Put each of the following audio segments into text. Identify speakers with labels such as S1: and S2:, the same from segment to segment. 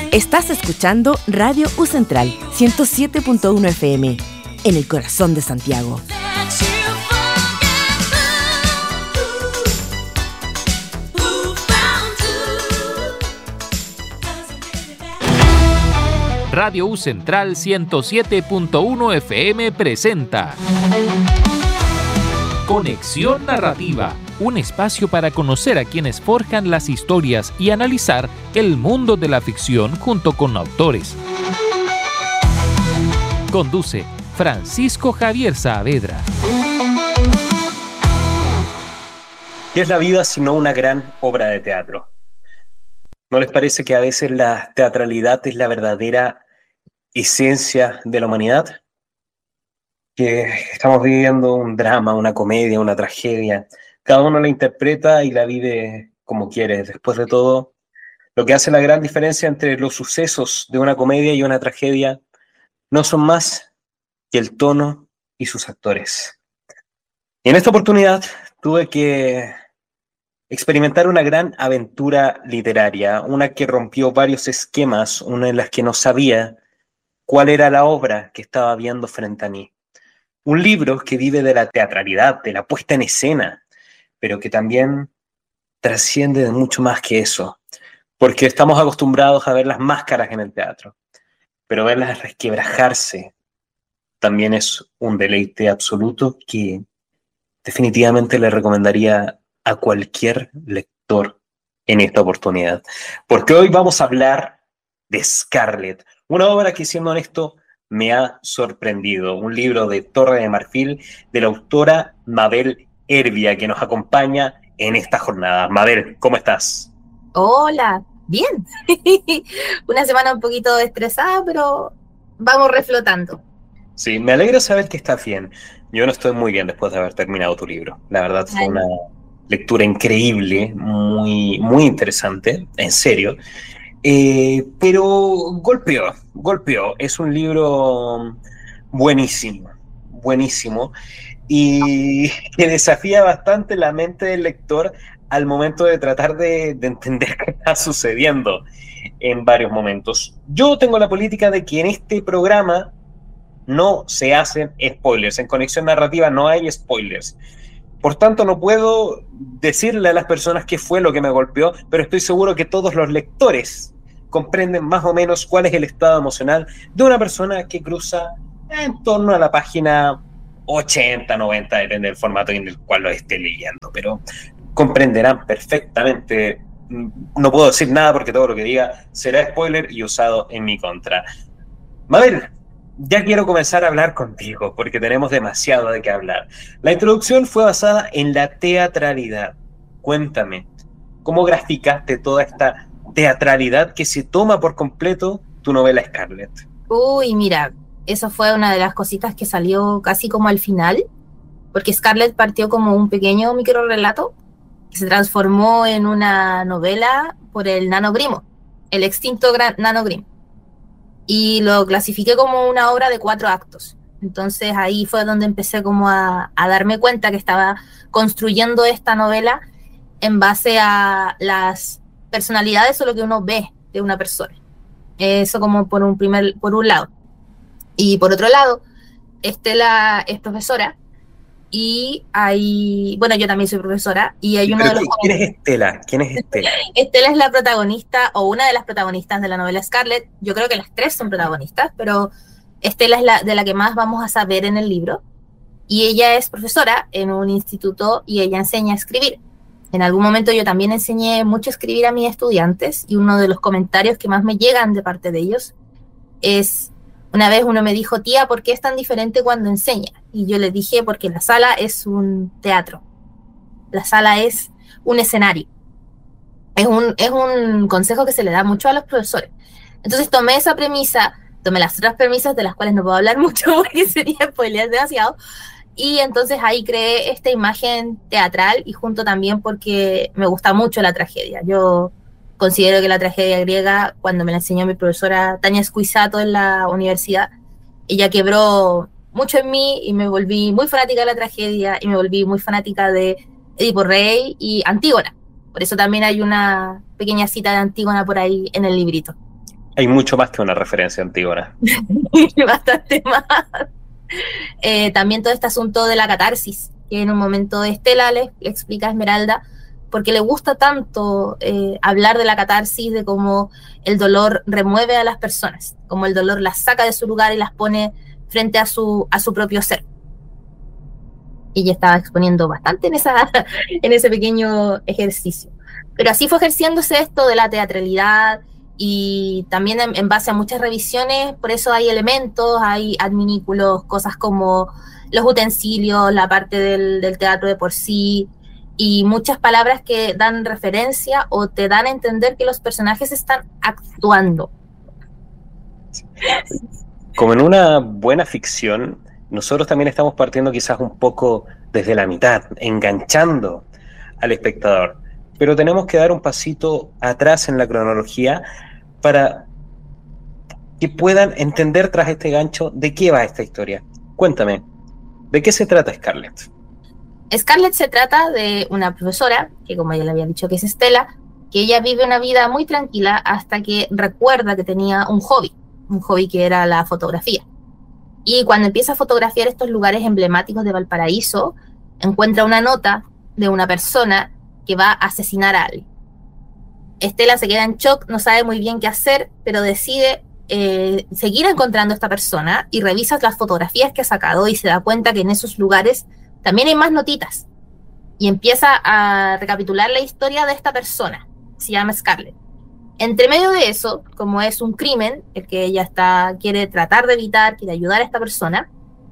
S1: Estás escuchando Radio U Central 107.1 FM, en el corazón de Santiago.
S2: Radio U Central 107.1 FM presenta Conexión Narrativa, un espacio para conocer a quienes forjan las historias y analizar el mundo de la ficción junto con autores. Conduce Francisco Javier Saavedra.
S3: ¿Qué es la vida sino una gran obra de teatro? ¿No les parece que a veces la teatralidad es la verdadera esencia de la humanidad? Que estamos viviendo un drama, una comedia, una tragedia. Cada uno la interpreta y la vive como quiere. Después de todo, lo que hace la gran diferencia entre los sucesos de una comedia y una tragedia no son más que el tono y sus actores. Y en esta oportunidad tuve que experimentar una gran aventura literaria, una que rompió varios esquemas, una en las que no sabía cuál era la obra que estaba viendo frente a mí. Un libro que vive de la teatralidad, de la puesta en escena, pero que también trasciende de mucho más que eso, porque estamos acostumbrados a ver las máscaras en el teatro, pero verlas resquebrajarse también es un deleite absoluto que definitivamente le recomendaría a cualquier lector en esta oportunidad, porque hoy vamos a hablar de Scarlett, una obra que, siendo honesto, me ha sorprendido, un libro de Torre de Marfil de la autora Mabel Ervia, que nos acompaña en esta jornada. Mabel, ¿cómo estás?
S4: Hola, bien. Una semana un poquito estresada, pero vamos reflotando.
S3: Sí, me alegra saber que estás bien. Yo no estoy muy bien después de haber terminado tu libro. La verdad fue una lectura increíble, muy, muy interesante, en serio. Pero golpeó. Es un libro buenísimo, y que desafía bastante la mente del lector al momento de tratar de entender qué está sucediendo en varios momentos. Yo tengo la política de que en este programa no se hacen spoilers. En Conexión Narrativa no hay spoilers. Por tanto, no puedo decirle a las personas qué fue lo que me golpeó, pero estoy seguro que todos los lectores comprenden más o menos cuál es el estado emocional de una persona que cruza en torno a la página 80, 90, depende del formato en el cual lo esté leyendo, pero comprenderán perfectamente. No puedo decir nada porque todo lo que diga será spoiler y usado en mi contra. Mabel, ya quiero comenzar a hablar contigo porque tenemos demasiado de qué hablar. La introducción fue basada en la teatralidad. Cuéntame, ¿cómo graficaste toda esta teatralidad que se toma por completo tu novela Scarlett?
S4: Uy, mira, eso fue una de las cositas que salió casi como al final, porque Scarlett partió como un pequeño microrrelato que se transformó en una novela por el Nano Grimo, el extinto Nano Grimm. Y lo clasifiqué como una obra de 4 actos. Entonces ahí fue donde empecé como a darme cuenta que estaba construyendo esta novela en base a las personalidades o lo que uno ve de una persona. Eso como por un lado. Y por otro lado, Estela es profesora y yo también soy profesora y hay uno de los...
S3: ¿Quién es Estela?
S4: Estela es la protagonista o una de las protagonistas de la novela Scarlett. Yo creo que las 3 son protagonistas, pero Estela es de la que más vamos a saber en el libro. Y ella es profesora en un instituto y ella enseña a escribir. En algún momento yo también enseñé mucho a escribir a mis estudiantes y uno de los comentarios que más me llegan de parte de ellos es... Una vez uno me dijo, tía, ¿por qué es tan diferente cuando enseña? Y yo le dije, porque la sala es un teatro. La sala es un escenario. Es un consejo que se le da mucho a los profesores. Entonces tomé esa premisa, tomé las otras premisas de las cuales no puedo hablar mucho porque sería spoilear demasiado. Y entonces ahí creé esta imagen teatral y junto también porque me gusta mucho la tragedia. Yo considero que la tragedia griega, cuando me la enseñó mi profesora Tania Squissato en la universidad, ella quebró mucho en mí y me volví muy fanática de la tragedia y me volví muy fanática de Edipo Rey y Antígona. Por eso también hay una pequeña cita de Antígona por ahí en el librito.
S3: Hay mucho más que una referencia a Antígona.
S4: Bastante más. También todo este asunto de la catarsis, que en un momento Estela le explica a Esmeralda, porque le gusta tanto hablar de la catarsis, de cómo el dolor remueve a las personas, cómo el dolor las saca de su lugar y las pone frente a su propio ser. Ella estaba exponiendo bastante en ese pequeño ejercicio. Pero así fue ejerciéndose esto de la teatralidad, y también en base a muchas revisiones, por eso hay elementos, hay adminículos, cosas como los utensilios, la parte del teatro de por sí, y muchas palabras que dan referencia o te dan a entender que los personajes están actuando.
S3: Como en una buena ficción, nosotros también estamos partiendo quizás un poco desde la mitad, enganchando al espectador, pero tenemos que dar un pasito atrás en la cronología para que puedan entender tras este gancho de qué va esta historia. Cuéntame, ¿de qué se trata Scarlett?
S4: Scarlett se trata de una profesora, que como ya le había dicho que es Estela, que ella vive una vida muy tranquila hasta que recuerda que tenía un hobby que era la fotografía. Y cuando empieza a fotografiar estos lugares emblemáticos de Valparaíso, encuentra una nota de una persona que va a asesinar a alguien. Estela se queda en shock, no sabe muy bien qué hacer, pero decide seguir encontrando a esta persona y revisa las fotografías que ha sacado y se da cuenta que en esos lugares también hay más notitas. Y empieza a recapitular la historia de esta persona, se llama Scarlett. Entre medio de eso, como es un crimen, el que ella quiere tratar de evitar, quiere ayudar a esta persona,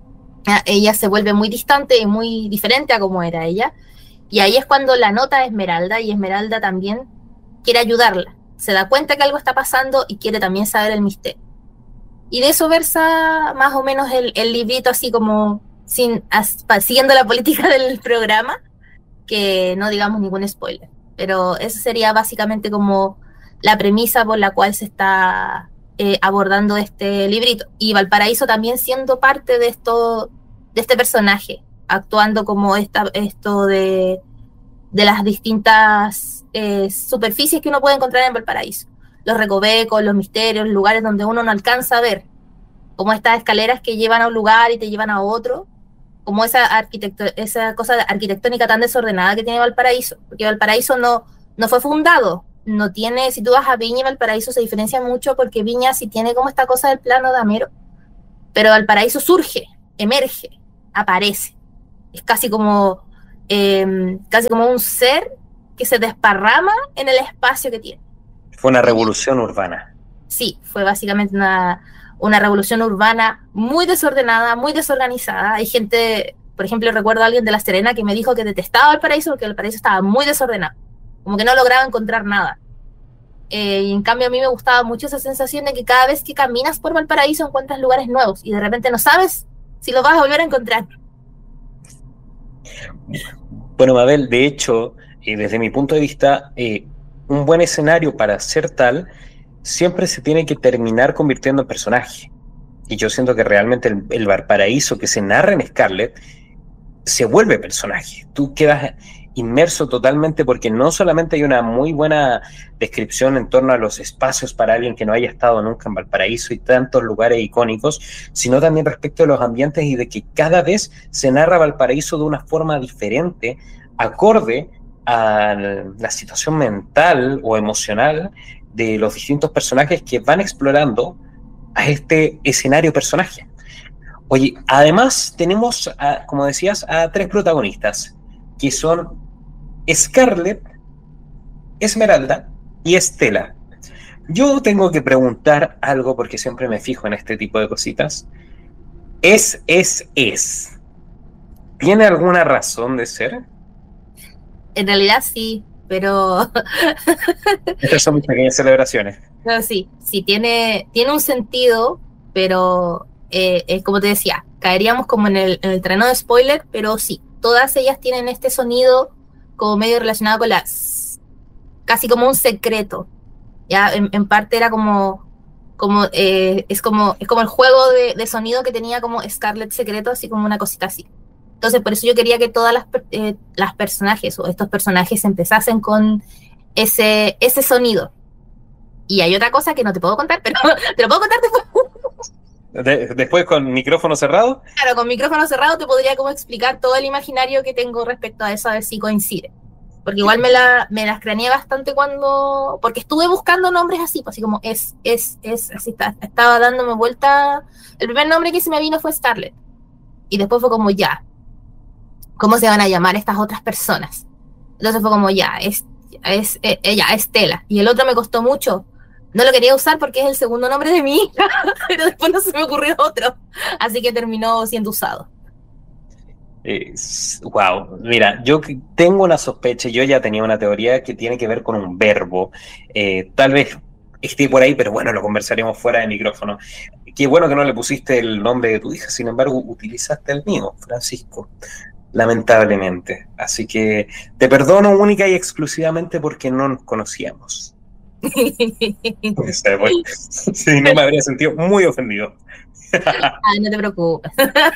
S4: ella se vuelve muy distante y muy diferente a como era ella. Y ahí es cuando la nota a Esmeralda, y Esmeralda también quiere ayudarla. Se da cuenta que algo está pasando y quiere también saber el misterio. Y de eso versa más o menos el librito, así como siguiendo la política del programa, que no digamos ningún spoiler. Pero eso sería básicamente como la premisa por la cual se está abordando este librito. Y Valparaíso también siendo parte de este personaje, actuando como esto de las distintas superficies que uno puede encontrar en Valparaíso. Los recovecos, los misterios, lugares donde uno no alcanza a ver, como estas escaleras que llevan a un lugar y te llevan a otro, como esa cosa arquitectónica tan desordenada que tiene Valparaíso, porque Valparaíso no fue fundado, no tiene, si tú vas a Viña y Valparaíso se diferencia mucho, porque Viña sí tiene como esta cosa del plano damero, pero Valparaíso surge, emerge, aparece, es casi como un ser que se desparrama en el espacio que tiene.
S3: Fue una revolución urbana.
S4: Sí, fue básicamente una revolución urbana muy desordenada, muy desorganizada. Hay gente, por ejemplo, recuerdo a alguien de La Serena que me dijo que detestaba Valparaíso porque Valparaíso estaba muy desordenado, como que no lograba encontrar nada. Y en cambio a mí me gustaba mucho esa sensación de que cada vez que caminas por Valparaíso encuentras lugares nuevos y de repente no sabes si los vas a volver a encontrar.
S3: Bueno, Mabel, de hecho, desde mi punto de vista, un buen escenario para ser tal siempre se tiene que terminar convirtiendo en personaje. Y yo siento que realmente el Valparaíso que se narra en Scarlett se vuelve personaje. Tú quedas inmerso totalmente, porque no solamente hay una muy buena descripción en torno a los espacios para alguien que no haya estado nunca en Valparaíso y tantos lugares icónicos, sino también respecto a los ambientes y de que cada vez se narra Valparaíso de una forma diferente, acorde a la situación mental o emocional de los distintos personajes que van explorando a este escenario personaje. Oye, además tenemos, como decías, a tres protagonistas, que son Scarlett, Esmeralda y Estela. Yo tengo que preguntar algo porque siempre me fijo en este tipo de cositas. ¿Es? ¿Tiene alguna razón de ser?
S4: En realidad sí, pero...
S3: Estas son mis pequeñas celebraciones.
S4: No, sí, tiene un sentido, pero es como te decía, caeríamos como en el terreno de spoiler, pero sí, todas ellas tienen este sonido como medio relacionado con casi como un secreto. Ya en parte era es como el juego de sonido que tenía como Scarlett secreto, así como una cosita así. Entonces por eso yo quería que todas las personajes o estos personajes empezasen con ese sonido. Y hay otra cosa que no te puedo contar, pero te lo puedo contar después.
S3: Después con micrófono cerrado.
S4: Claro, con micrófono cerrado te podría como explicar todo el imaginario que tengo respecto a eso, a ver si coincide. Porque igual me las craneé bastante porque estuve buscando nombres así, pues así como así estaba dándome vuelta. El primer nombre que se me vino fue Scarlett. Y después fue como, ya, ¿cómo se van a llamar estas otras personas? Entonces fue como, ya, ella, Estela. Y el otro me costó mucho. No lo quería usar porque es el segundo nombre de mi hija, pero después no se me ocurrió otro. Así que terminó siendo usado.
S3: Wow, mira, yo tengo una sospecha, yo ya tenía una teoría que tiene que ver con un verbo. Tal vez esté por ahí, pero bueno, lo conversaremos fuera de micrófono. Qué bueno que no le pusiste el nombre de tu hija, sin embargo, utilizaste el mío, Francisco. Lamentablemente. Así que te perdono única y exclusivamente porque no nos conocíamos. Sí, no me habría sentido muy ofendido.
S4: Ay, no te preocupes.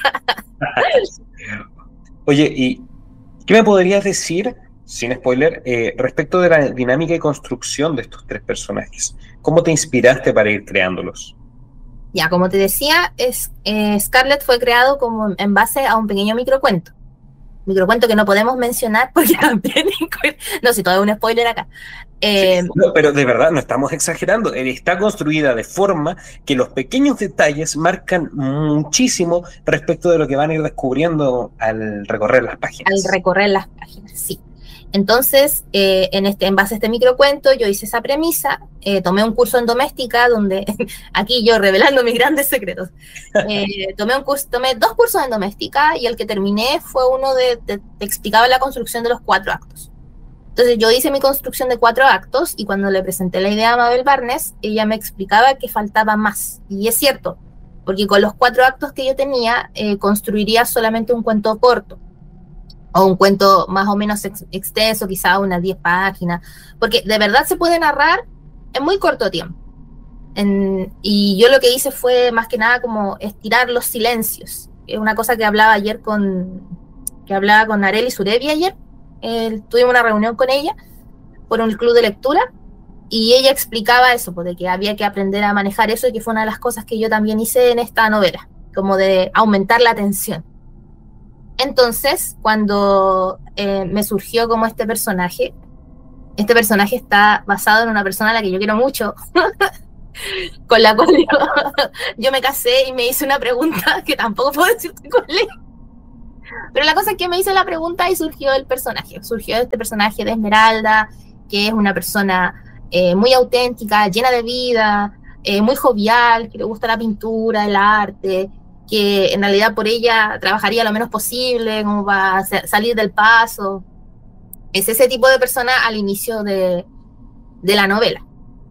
S3: Oye, ¿y qué me podrías decir, sin spoiler, respecto de la dinámica y construcción de estos tres personajes? ¿Cómo te inspiraste para ir creándolos?
S4: Ya, como te decía, Scarlett fue creado como en base a un pequeño microcuento que no podemos mencionar porque también... No, si todo es un spoiler acá.
S3: No, pero de verdad, no estamos exagerando. Está construida de forma que los pequeños detalles marcan muchísimo respecto de lo que van a ir descubriendo al recorrer las páginas.
S4: Al recorrer las páginas, sí. Entonces, en base a este microcuento, yo hice esa premisa, tomé un curso en doméstica, donde, aquí yo revelando mis grandes secretos, tomé 2 cursos en doméstica, y el que terminé fue uno te explicaba la construcción de los 4 actos. Entonces yo hice mi construcción de 4 actos, y cuando le presenté la idea a Mabel Barnes, ella me explicaba que faltaba más, y es cierto, porque con los 4 actos que yo tenía, construiría solamente un cuento corto, o un cuento más o menos extenso, quizá unas 10 páginas, porque de verdad se puede narrar en muy corto tiempo. Y yo lo que hice fue más que nada como estirar los silencios. Es una cosa que hablaba con Arely Surevi ayer. Tuvimos una reunión con ella por un club de lectura, y ella explicaba eso, pues, de que había que aprender a manejar eso, y que fue una de las cosas que yo también hice en esta novela, como de aumentar la tensión. Entonces, cuando me surgió como este personaje está basado en una persona a la que yo quiero mucho, con la cual yo me casé, y me hice una pregunta que tampoco puedo decirte cuál es. Pero la cosa es que me hice la pregunta y surgió este personaje de Esmeralda, que es una persona muy auténtica, llena de vida, muy jovial, que le gusta la pintura, el arte, que en realidad por ella trabajaría lo menos posible, como para salir del paso. Es ese tipo de persona al inicio de la novela.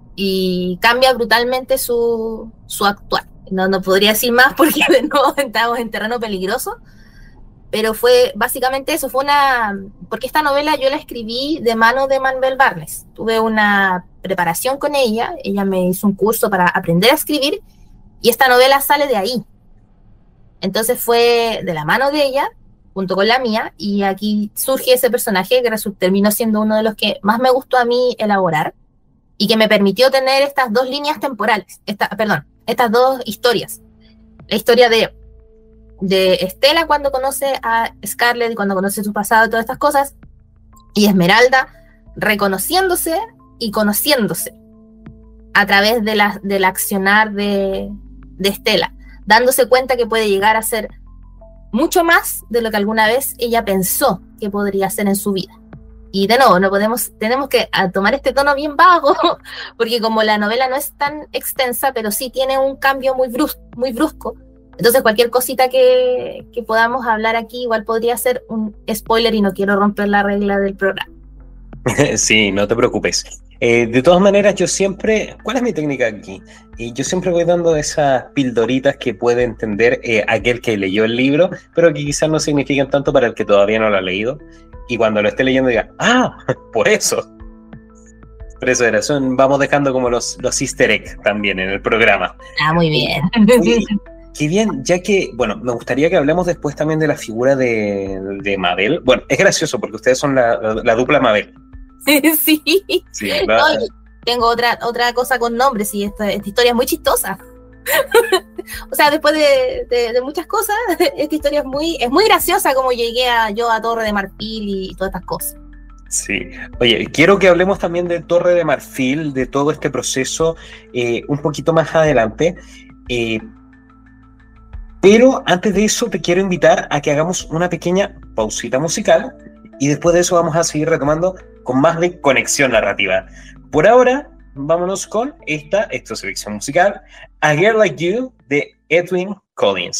S4: Y cambia brutalmente su actuar. No podría decir más porque de nuevo estamos en terreno peligroso, pero fue básicamente eso. Porque esta novela yo la escribí de mano de Mabel Barnes. Tuve una preparación con ella me hizo un curso para aprender a escribir, y esta novela sale de ahí. Entonces fue de la mano de ella, junto con la mía, y aquí surge ese personaje que terminó siendo uno de los que más me gustó a mí elaborar, y que me permitió tener estas 2 líneas temporales, estas 2 historias. La historia de Estela cuando conoce a Scarlett, cuando conoce su pasado y todas estas cosas, y Esmeralda reconociéndose y conociéndose a través del accionar de Estela, dándose cuenta que puede llegar a ser mucho más de lo que alguna vez ella pensó que podría ser en su vida. Y de nuevo, tenemos que tomar este tono bien bajo, porque como la novela no es tan extensa, pero sí tiene un cambio muy brusco, entonces cualquier cosita que podamos hablar aquí igual podría ser un spoiler, y no quiero romper la regla del programa.
S3: Sí, no te preocupes. De todas maneras, ¿cuál es mi técnica aquí? Yo siempre voy dando esas pildoritas que puede entender aquel que leyó el libro, pero que quizás no significan tanto para el que todavía no lo ha leído. Y cuando lo esté leyendo diga, por eso. Por eso vamos dejando como los easter eggs también en el programa.
S4: Muy bien.
S3: Qué bien, ya que, bueno, me gustaría que hablemos después también de la figura de Mabel. Bueno, es gracioso porque ustedes son la dupla Mabel.
S4: Sí. tengo otra cosa con nombres y esta historia es muy chistosa. O sea, después de muchas cosas, esta historia es muy graciosa como llegué yo a Torre de Marfil y todas estas cosas.
S3: Sí. Oye, quiero que hablemos también de Torre de Marfil, de todo este proceso, un poquito más adelante. Pero antes de eso te quiero invitar a que hagamos una pequeña pausita musical y después de eso vamos a seguir retomando con más de conexión narrativa. Por ahora, vámonos con esta selección musical, A Girl Like You, de Edwyn Collins.